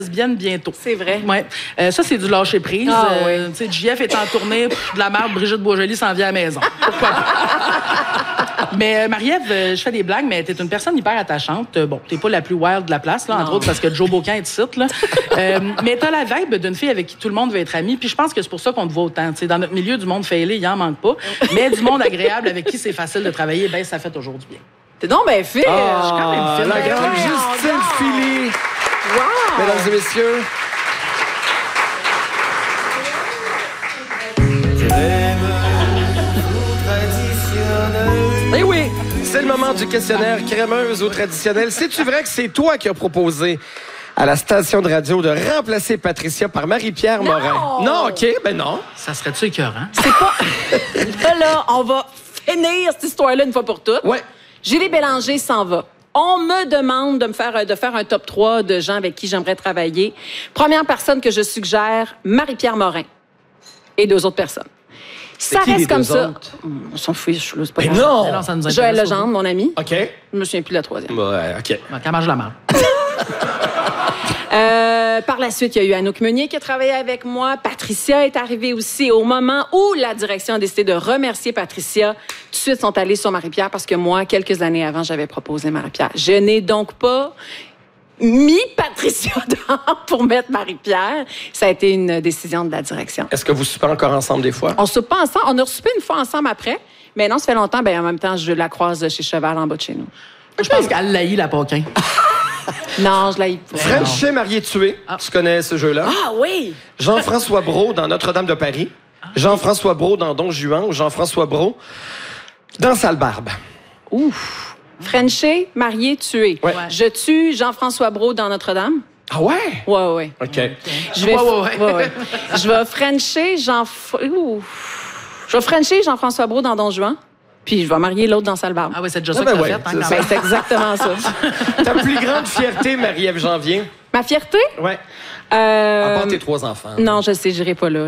lesbienne bientôt. C'est vrai. Ouais. Ça, c'est du lâcher-prise. Tu sais, JF est en tournée, de la merde, Brigitte Boisjoli s'en vient à la maison. Pourquoi pas? Mais Marie-Ève, je fais des blagues, mais t'es une personne hyper attachante. Bon, t'es pas la plus wild de la place, là, entre autres, parce que Joe Bocan est ici, là. Mais t'as la vibe d'une fille avec qui tout le monde veut être ami. Puis je pense que c'est pour ça qu'on te voit autant. T'sais, dans notre milieu du monde failé, il en manque pas. Mais du monde agréable avec qui c'est facile de travailler, ben ça fait toujours du bien. T'es donc bien fait. Je suis quand même fine. La grande Justine Philly. Wow! Mesdames et messieurs. Eh oui, c'est le moment du questionnaire crémeuse ou traditionnelle. C'est-tu vrai que c'est toi qui as proposé à la station de radio de remplacer Patricia par Marie-Pierre Morin? Non, OK, ben non. Ça serait-tu écœurant? C'est pas... là, on va finir cette histoire-là une fois pour toutes. Ouais. Julie Bélanger s'en va. On me demande de faire un top 3 de gens avec qui j'aimerais travailler. Première personne que je suggère, Marie-Pierre Morin. Et 2 autres personnes. Ça qui, les reste comme 2 ça. autres? On s'en fiche, là, c'est pas Mais grave. non! Non, ça nous Joël intéresse. Legendre, mon ami. OK. Je me souviens plus de la 3e. Ouais, OK. Quand mange la marde. Par la suite, il y a eu Anouk Meunier qui a travaillé avec moi. Patricia est arrivée aussi. Au moment où la direction a décidé de remercier Patricia, tout de suite sont allés sur Marie-Pierre parce que moi, quelques années avant, j'avais proposé Marie-Pierre. Je n'ai donc pas mis Patricia dehors pour mettre Marie-Pierre. Ça a été une décision de la direction. Est-ce que vous soupez encore ensemble des fois? On soupe pas ensemble. On a soupé une fois ensemble après. Mais non, ça fait longtemps. Ben, en même temps, je la croise chez Cheval en bas de chez nous. Je pense qu'elle l'haït, la Paquin. Non, je l'ai pas. Frenché marié tué. Tu connais ce jeu-là? Ah oui! Jean-François Brault dans Notre-Dame de Paris. Jean-François Brault dans Don Juan ou Jean-François Brault dans Sale Barbe. Ouf! Frenché, marié, tué. Ouais. Je tue Jean-François Brault dans Notre-Dame. Ah ouais? Ouais. OK. Je vais, Ouais. Je vais Frencher Jean-François Brault dans Don Juan. Puis je vais marier l'autre dans Sale Barbe. Ah oui, c'est déjà Ah ça ben que t'as ouais, fait. Hein, c'est quand ça. même. C'est exactement ça. Ta plus grande fierté, Marie-Ève Janvier? Ma fierté? Ouais. À part tes 3 enfants. Non, je sais, j'irai pas là.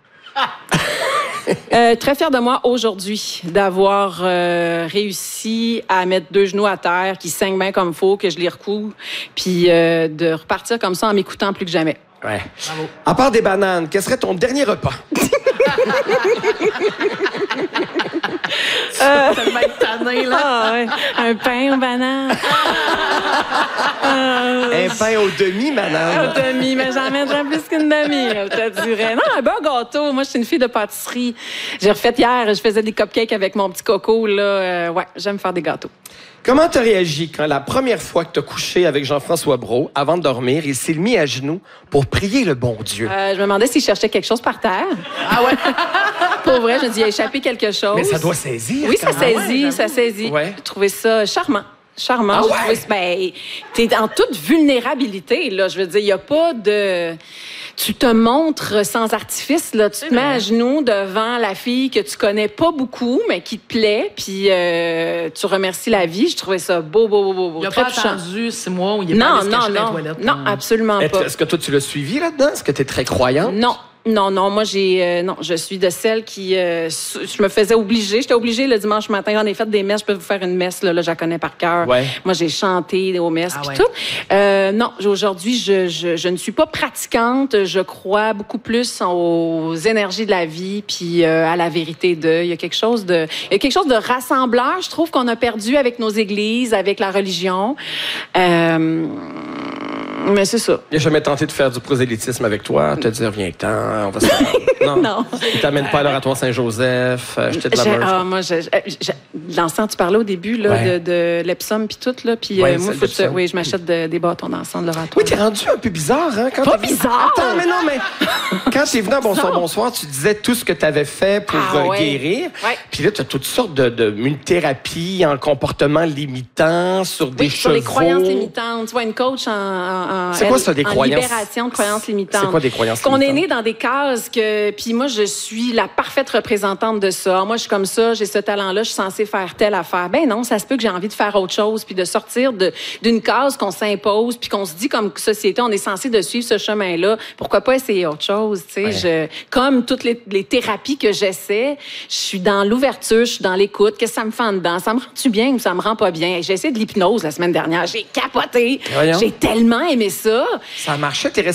Très fière de moi aujourd'hui d'avoir réussi à mettre 2 genoux à terre, qui saignent bien comme faut, que je les recoue, puis de repartir comme ça en m'écoutant plus que jamais. Ouais. Bravo. À part des bananes, quel serait ton dernier repas? Tellement tanné, là. Ah ouais, un pain aux bananes. Un pain au demi-banane. Un demi, mais j'en mettrais plus qu'une demi, je te dirais. Non, un bon gâteau. Moi, je suis une fille de pâtisserie. J'ai refait hier, je faisais des cupcakes avec mon petit coco, là. Ouais, j'aime faire des gâteaux. Comment t'as réagi quand la première fois que t'as couché avec Jean-François Brault, avant de dormir, il s'est mis à genoux pour prier le bon Dieu? Je me demandais s'il cherchait quelque chose par terre. Ah ouais? Pour vrai, je me dis, il a échappé quelque chose. Mais ça doit saisir. Oui, ça quand même. saisit, ça saisit. Ouais. J'ai trouvé ça charmant. Charmant. Ah J'ai ouais? trouvé ça- ben, t'es en toute vulnérabilité, là. Je veux dire, il n'y a pas de... Tu te montres sans artifice, là. Tu te mets à genoux devant la fille que tu connais pas beaucoup, mais qui te plaît, puis tu remercies la vie. Je trouvais ça beau. Il n'a Très pas touchant. attendu 6 mois où il est pas Non, allé se cacher dans les non. toilettes. Non, absolument pas. Est-ce que toi, tu l'as suivi là-dedans? Est-ce que t'es très croyante? Non, moi, non, je suis de celles qui... je me faisais obliger. J'étais obligée le dimanche matin. J'en ai fait des messes. Je peux vous faire une messe, là, je la connais par cœur. Ouais. Moi, j'ai chanté aux messes Ah puis ouais. tout. Non, aujourd'hui, je ne suis pas pratiquante. Je crois beaucoup plus aux énergies de la vie puis à la vérité d'eux. Il y a quelque chose de rassembleur, je trouve, qu'on a perdu avec nos églises, avec la religion. Mais c'est ça. Il n'a jamais tenté de faire du prosélytisme avec toi, te dire, viens-t'en, on va se faire... Non. Il t'amène pas à l'oratoire Saint-Joseph, jeter de la meurtre. Moi, l'encens, tu parlais au début là, Ouais. de l'Epsom puis tout, là. Puis Ouais, moi, c'est l'Epsom. oui, je m'achète des bâtons d'encens de l'oratoire. Oui, t'es rendu un peu bizarre, hein? Quand Pas t'es- bizarre! Attends, mais non, mais quand t'es venu à Bonsoir, tu disais tout ce que t'avais fait pour Ouais. guérir. Ouais. Puis là, t'as toutes sortes de une thérapie en comportement limitant, sur des Oui, sur chevaux. les croyances limitantes. Tu vois, une coach C'est quoi ça, des en croyances? libération de croyances limitantes. C'est quoi des croyances Qu'on est limitantes? né dans des cases que... Puis moi, je suis la parfaite représentante de ça. Moi, je suis comme ça, j'ai ce talent-là, je suis censée faire telle affaire. Ben non, ça se peut que j'ai envie de faire autre chose, puis de sortir d'une case qu'on s'impose, puis qu'on se dit comme société, on est censé de suivre ce chemin-là. Pourquoi pas essayer autre chose, tu sais? Comme toutes les thérapies que j'essaie, je suis dans l'ouverture, je suis dans l'écoute. Qu'est-ce que ça me fait en dedans? Ça me rend-tu bien ou ça me rend pas bien? J'ai essayé de l'hypnose la semaine dernière. J'ai capoté. Voyons. J'ai tellement aimé aimé ça. Ça marchait, t'es